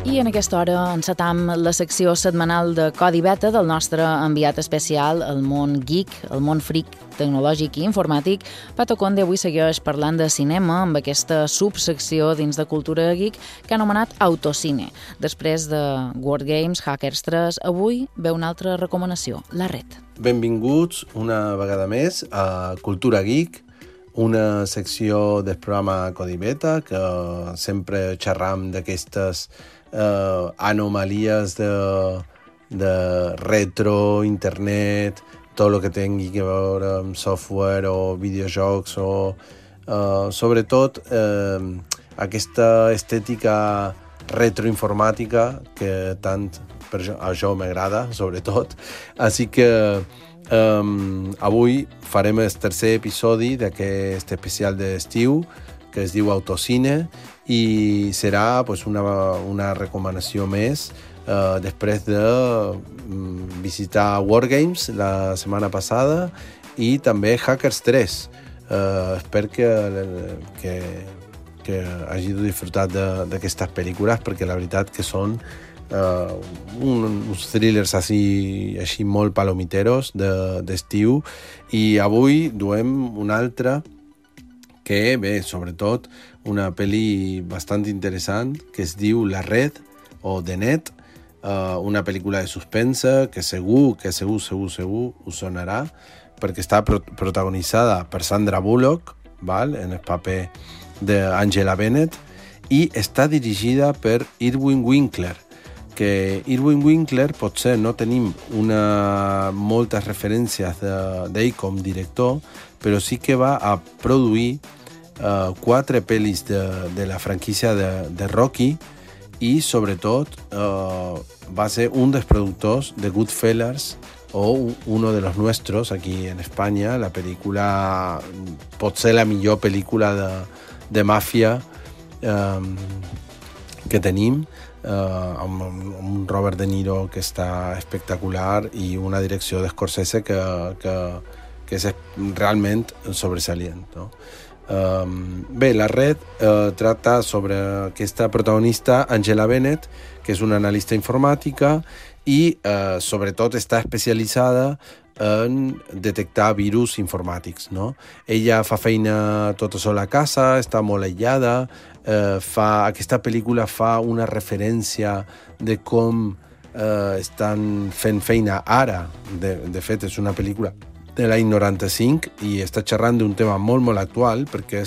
I en aquesta hora encetam la secció setmanal de Codi Beta del nostre enviat especial al món geek, al món freak tecnològic i informàtic. Pato Conde avui segueix parlant de cinema amb aquesta subsecció dins de cultura geek que ha anomenat Autocine. Després de Word Games, Hackers 3, avui ve una altra recomanació, La Red. Benvinguts una vegada més a Cultura Geek, una secció del programa Codi Beta que sempre xerram d'aquestes anomalies de retro, internet, tot el que tingui a veure amb software o videojocs o sobretot aquesta estètica retroinformàtica que tant per això m'agrada, sobretot. Així que avui farem el tercer episodi d'aquest especial d'estiu que es diu Autocine i serà una recomanació més després de visitar Word Games la setmana passada i també Hackers 3. Espero que hàgiu disfrutat d'aquestes pel·lícules perquè la veritat que són uns thrillers així molt palomiteros d'estiu i avui duem una altra que bé, sobretot una pel·li bastant interessant que es diu La Red o The Net, una pel·lícula de suspense que segur us sonarà perquè està protagonitzada per Sandra Bullock, en el paper d'Angela Bennett, i està dirigida per Irwin Winkler, que Irwin Winkler potser no tenim moltes referències d'ell com director, però sí que va a produir 4 pel·lis de la franquícia de Rocky i sobretot va ser un dels productors de Goodfellas o uno de los nuestros aquí en España, la pel·lícula potser la millor pel·lícula de màfia que tenim, amb un Robert De Niro que està espectacular i una direcció d'Scorsese que és realment sobresalient, no? Bé, La Red trata sobre aquesta protagonista Angela Bennett, que és una analista informàtica i sobretot està especialitzada en detectar virus informàtics, no? Ella fa feina tota sola a casa, està molt aïllada, aquesta pel·lícula fa una referència de com estan fent feina ara. De fet, és una pel·lícula de l'any 95 i està xerrant d'un tema molt actual perquè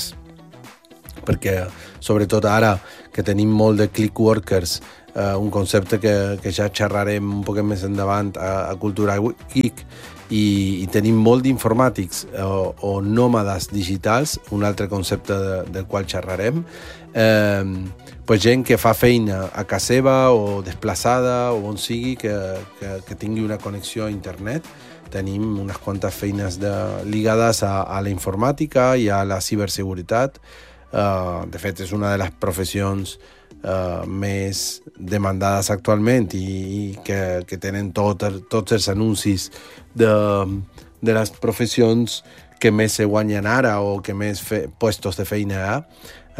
sobretot ara que tenim molt de click workers, un concepte que ja xerrarem un poc més endavant a Cultura Geek, i tenim molt d'informàtics o nòmades digitals, un altre concepte del qual xerrarem, gent que fa feina a casa seva o desplaçada o on sigui que tingui una connexió a internet. Tenim unes quantes feines lligades a la informàtica i a la ciberseguretat. De fet, és una de les professions més demandades actualment i que tenen tots els anuncis de les professions que més se guanyen ara o que més puestos de feina hi ha.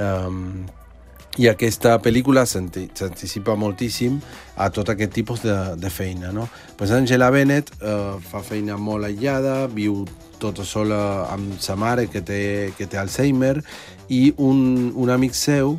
I aquesta pel·lícula s'anticipa moltíssim a tot aquest tipus de feina, no? Pues Angela Bennett fa feina molt aïllada, viu tota sola amb sa mare que té Alzheimer i un amic seu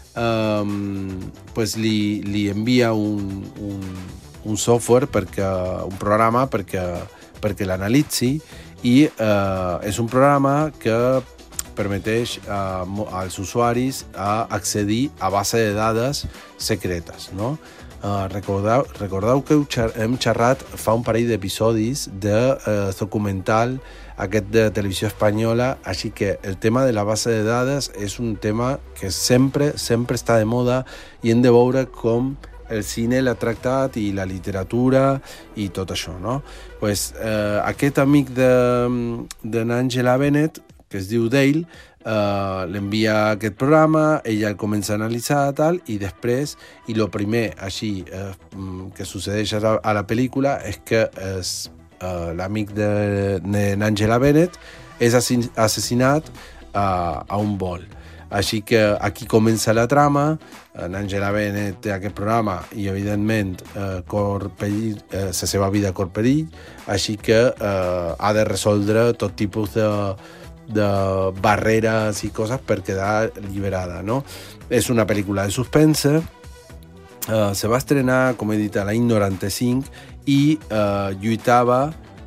li envia un software, un programa perquè l'analitzi i és un programa que permeteix als usuaris a accedir a base de dades secretes, no? Recordeu que hem xerrat fa un parell d'episodis de documental aquest de Televisió Espanyola, així que el tema de la base de dades és un tema que sempre està de moda i hem de veure com el cine l'ha tractat i la literatura i tot això, no? Pues, aquest amic d'Angela Bennett, que es diu Dale, l'envia aquest programa, ella el comença a analitzar tal, i després, i el primer així que succeeix a la pel·lícula és que l'amic d'Angela Bennett és assassinat a un vol. Així que aquí comença la trama, en Angela Bennett té aquest programa i, evidentment, la seva vida corre perill, així que ha de resoldre tot tipus de barreres i coses per quedar alliberada, no? És una pel·lícula de suspense, se va estrenar, com he dit, a l'any 95 i lluitava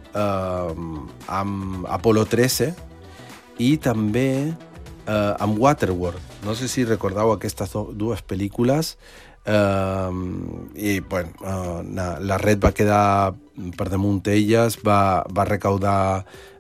amb Apolo 13 i també amb Waterworld. No sé si recordeu aquestes dues pel·lícules. I la Red va quedar per damunt d'elles, va recaudar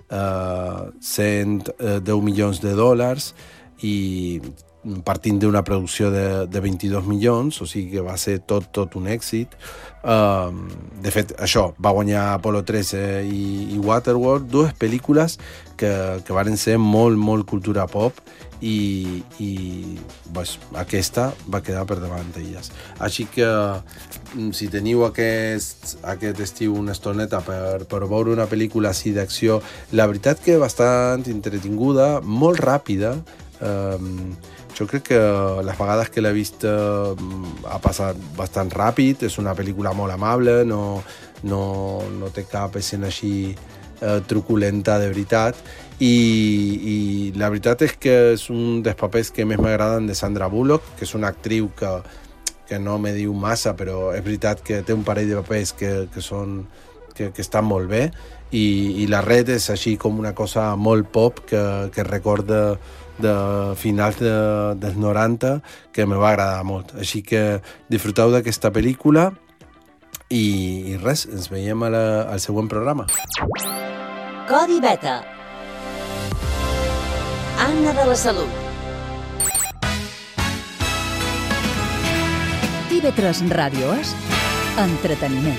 $110 milions i partint d'una producció de 22 milions, o sigui que va ser tot un èxit. De fet, això, va guanyar Apolo 13 i Waterworld, dues pel·lícules que van ser molt cultura pop i aquesta va quedar per davant d'elles. Així que si teniu aquest estiu una estoneta per veure una pel·lícula així d'acció, la veritat que bastant entretinguda, molt ràpida. Jo crec que les vegades que l'he vist ha passat bastant ràpid, és una pel·lícula molt amable, no té cap escena així truculenta de veritat, i la veritat és que és un dels papers que més m'agraden de Sandra Bullock, que és una actriu que no me diu massa, però és veritat que té un parell de papers que estan molt bé, i la Red és així com una cosa molt pop que recorda de finals dels 90 que me va agradar molt. Així que disfruteu d'aquesta pel·lícula i res, ens veiem al següent programa. Codi Beta. Anna de la Salut. TV3 Ràdio és entreteniment.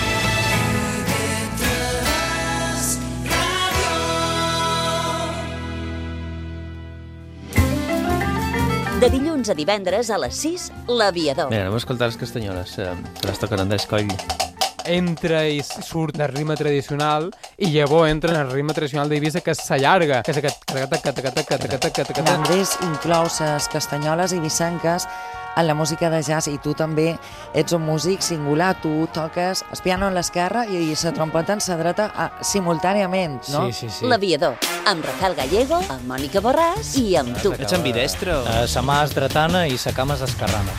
De dilluns a divendres a les 6, L'Aviador. Mira, anem a escoltar les castanyoles, que les toquen Andrés Coll. Entra i surt del ritme tradicional i llavors entra en el ritme tradicional d'Eivissa, que s'allarga, que és aquest... Andrés inclou les castanyoles i vicenques en la música de jazz, i tu també ets un músic singular, tu toques el piano en l'esquerra i la trompeta en la dreta simultàniament, no? Sí. L'Aviador, amb Rafael Gallego, amb Mònica Borràs i amb tu. Ets ambidestro. Sa mà és dretana i sa cama és esquerrana.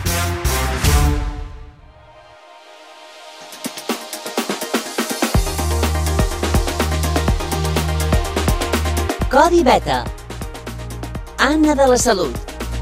Codi Beta. Anna de la Salut.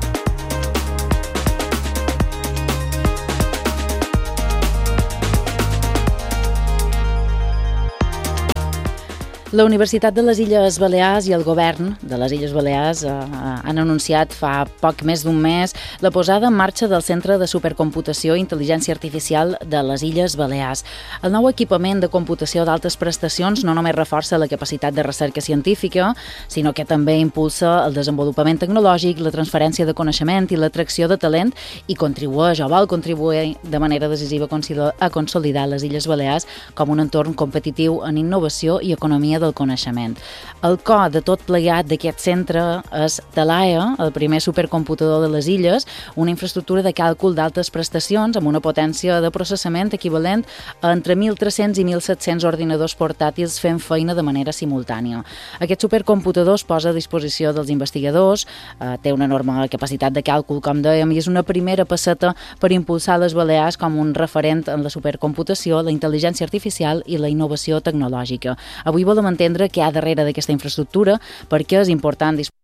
La Universitat de les Illes Balears i el govern de les Illes Balears han anunciat fa poc més d'un mes la posada en marxa del Centre de Supercomputació i Intel·ligència Artificial de les Illes Balears. El nou equipament de computació d'altes prestacions no només reforça la capacitat de recerca científica, sinó que també impulsa el desenvolupament tecnològic, la transferència de coneixement i l'atracció de talent i contribueix o vol contribuir de manera decisiva a consolidar les Illes Balears com un entorn competitiu en innovació i economia del coneixement. El cor de tot plegat d'aquest centre és Talaia, el primer supercomputador de les illes, una infraestructura de càlcul d'altes prestacions amb una potència de processament equivalent a entre 1.300 i 1.700 ordinadors portàtils fent feina de manera simultània. Aquest supercomputador es posa a disposició dels investigadors, té una enorme capacitat de càlcul, com dèiem, i és una primera passeta per impulsar les Balears com un referent en la supercomputació, la intel·ligència artificial i la innovació tecnològica. Avui volem entendre què hi ha darrere d'aquesta infraestructura, perquè és important disposar